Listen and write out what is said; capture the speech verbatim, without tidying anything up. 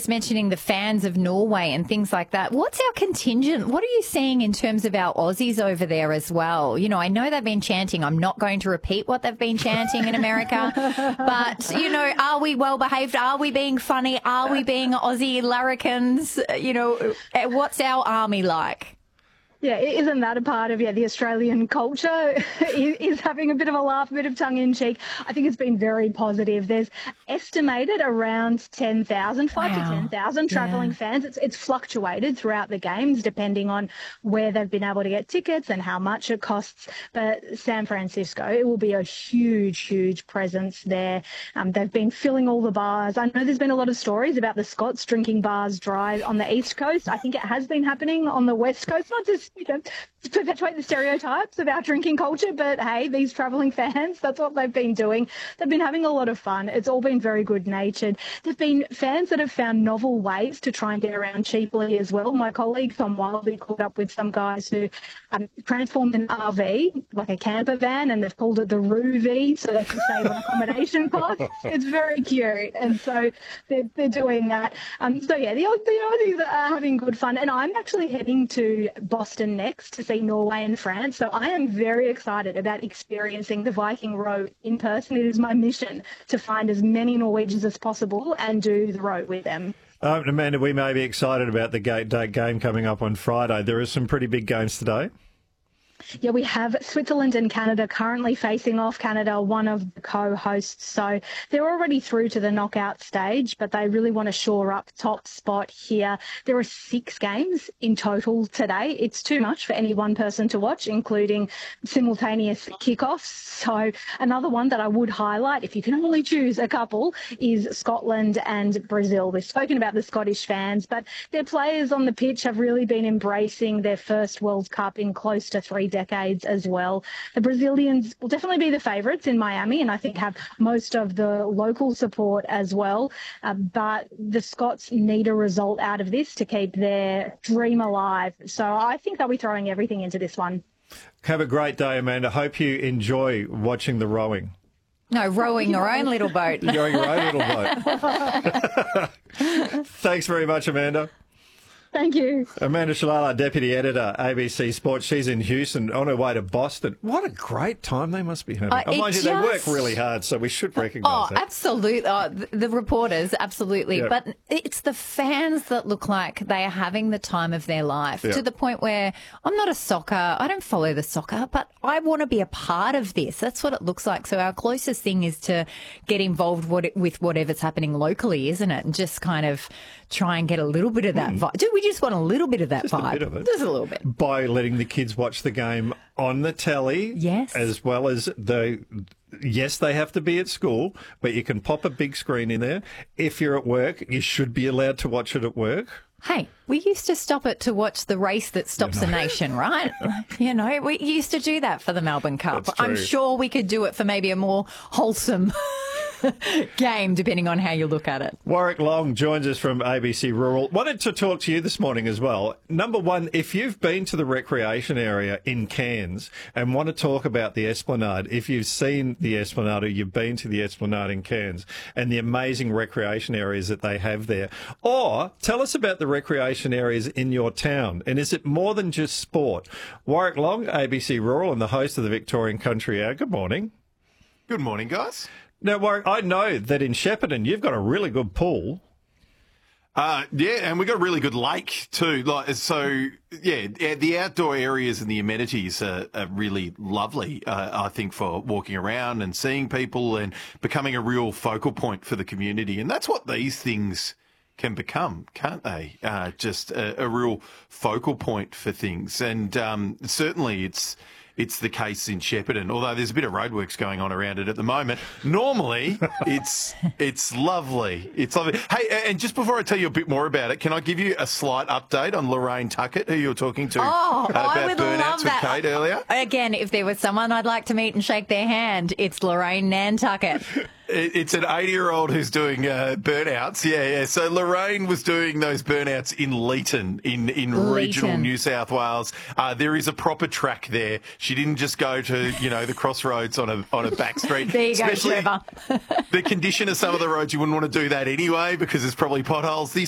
just mentioning the fans of Norway and things like that. What's our contingent? What are you seeing in terms of our Aussies over there as well? You know, I know they've been chanting. I'm not going to repeat what they've been chanting in America. But, you know, are we well behaved? Are we being funny? Are we being Aussie larrikins? You know, what's our army like? Yeah, isn't that a part of, yeah, the Australian culture is having a bit of a laugh, a bit of tongue-in-cheek. I think it's been very positive. There's estimated around ten thousand, five wow. to ten thousand travelling yeah. fans. It's, it's fluctuated throughout the games depending on where they've been able to get tickets and how much it costs. But San Francisco, it will be a huge, huge presence there. Um, they've been filling all the bars. I know there's been a lot of stories about the Scots drinking bars dry on the East Coast. I think it has been happening on the West Coast, not just you know, to perpetuate the stereotypes of our drinking culture. But, hey, these travelling fans, that's what they've been doing. They've been having a lot of fun. It's all been very good-natured. There've been fans that have found novel ways to try and get around cheaply as well. My colleague, Tom Wildy, caught up with some guys who um, transformed an R V, like a camper van, and they've called it the Roo-V so they can save on accommodation costs. It's very cute. And so they're, they're doing that. Um, so, yeah, the, the Aussies are having good fun. And I'm actually heading to Boston next to see Norway and France. So I am very excited about experiencing the Viking Row in person. It is my mission to find as many Norwegians as possible and do the row with them. Um, Amanda, we may be excited about the gate day game coming up on Friday. There are some pretty big games today. Yeah, we have Switzerland and Canada currently facing off. Canada, one of the co-hosts. So they're already through to the knockout stage, but they really want to shore up top spot here. There are six games in total today. It's too much for any one person to watch, including simultaneous kickoffs. So another one that I would highlight, if you can only choose a couple, is Scotland and Brazil. We've spoken about the Scottish fans, but their players on the pitch have really been embracing their first World Cup in close to three decades as well. The Brazilians will definitely be the favourites in Miami and I think have most of the local support as well. Uh, but the Scots need a result out of this to keep their dream alive. So I think they'll be throwing everything into this one. Have a great day, Amanda. Hope you enjoy watching the rowing. No, rowing your own little boat. Rowing your own little boat. Thanks very much, Amanda. Thank you. Amanda Shalala, Deputy Editor, A B C Sports. She's in Houston on her way to Boston. What a great time they must be having. Uh, oh, mind you, just... they work really hard, so we should recognise oh, that. Absolutely. Oh, the, the reporters, absolutely. Yeah. But it's the fans that look like they are having the time of their life, yeah. to the point where I'm not a soccer, I don't follow the soccer, but I want to be a part of this. That's what it looks like. So our closest thing is to get involved with whatever's happening locally, isn't it? And just kind of try and get a little bit of that mm. vibe. Do we just want a little bit of that just vibe? A bit of it. Just a little bit. By letting the kids watch the game on the telly. Yes. As well as the... Yes, they have to be at school, but you can pop a big screen in there. If you're at work, you should be allowed to watch it at work. Hey, we used to stop it to watch the race that stops a nation, right? You know, we used to do that for the Melbourne Cup. I'm sure we could do it for maybe a more wholesome game, depending on how you look at it. Warwick Long joins us from A B C Rural. Wanted to talk to you this morning as well. Number one, if you've been to the recreation area in Cairns and want to talk about the Esplanade, if you've seen the Esplanade or you've been to the Esplanade in Cairns and the amazing recreation areas that they have there, or tell us about the recreation areas in your town. And is it more than just sport? Warwick Long, A B C Rural, and the host of the Victorian Country Hour. Good morning. Good morning, guys. Now, Warwick, I know that in Shepparton you've got a really good pool. Uh, yeah, and we've got a really good lake too. Like, so, yeah, the outdoor areas and the amenities are, are really lovely, uh, I think, for walking around and seeing people and becoming a real focal point for the community. And that's what these things can become, can't they? Uh, just a, a real focal point for things. And um, certainly it's... It's the case in Shepparton, although there's a bit of roadworks going on around it at the moment. Normally, it's it's lovely. It's lovely. Hey, and just before I tell you a bit more about it, can I give you a slight update on Lorraine Tuckett, who you were talking to oh, uh, about I would burnouts love with that. Kate earlier? Again, if there was someone I'd like to meet and shake their hand, it's Lorraine Nantucket. It's an eighty-year-old who's doing uh, burnouts. Yeah, yeah. So Lorraine was doing those burnouts in Leeton, in, in Leeton. regional New South Wales. Uh, there is a proper track there. She didn't just go to, you know, the crossroads on a on a back street. There you Especially go, Trevor. The condition of some of the roads, you wouldn't want to do that anyway because there's probably potholes. This